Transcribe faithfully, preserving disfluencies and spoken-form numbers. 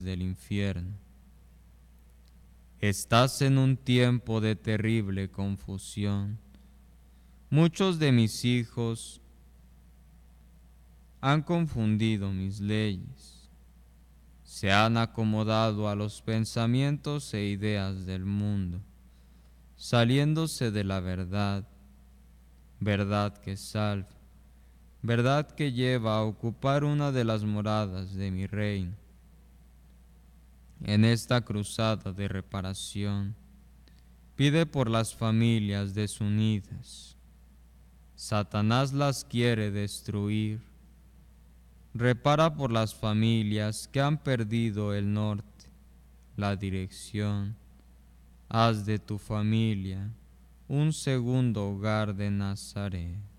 del infierno. Estás en un tiempo de terrible confusión. Muchos de mis hijos han confundido mis leyes, se han acomodado a los pensamientos e ideas del mundo, saliéndose de la verdad, verdad que salva, verdad que lleva a ocupar una de las moradas de mi reino. En esta cruzada de reparación, pide por las familias desunidas. Satanás las quiere destruir. Repara por las familias que han perdido el norte, la dirección. Haz de tu familia un segundo hogar de Nazaret.